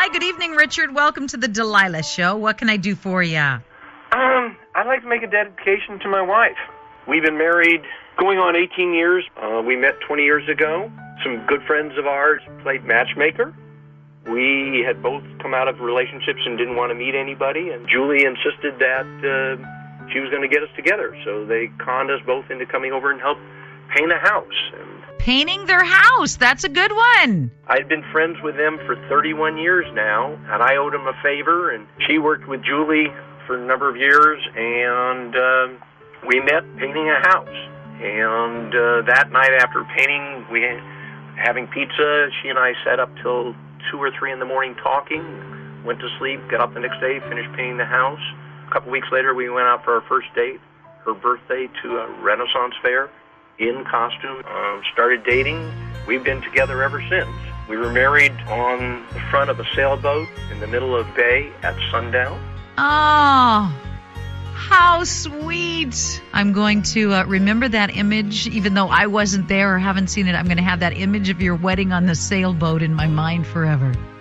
good evening, Richard. Welcome to the Delilah Show. What can I do for you? I'd like to make a dedication to my wife. We've been married going on 18 years. We met 20 years ago. Some good friends of ours played matchmaker. We had both come out of relationships and didn't want to meet anybody, and Julie insisted that she was going to get us together, so they conned us both into coming over and help paint a house. Painting their house. That's a good one. I'd been friends with them for 31 years now, and I owed them a favor, and she worked with Julie for a number of years, and we met painting a house. And that night after painting, having pizza, she and I sat up till 2 or 3 in the morning talking, went to sleep, got up the next day, finished painting the house. A couple weeks later, we went out for our first date, her birthday, to a Renaissance fair in costume, started dating. We've been together ever since. We were married on the front of a sailboat in the middle of bay at sundown. Oh, how sweet. I'm going to remember that image, even though I wasn't there or haven't seen it. I'm going to have that image of your wedding on the sailboat in my mind forever.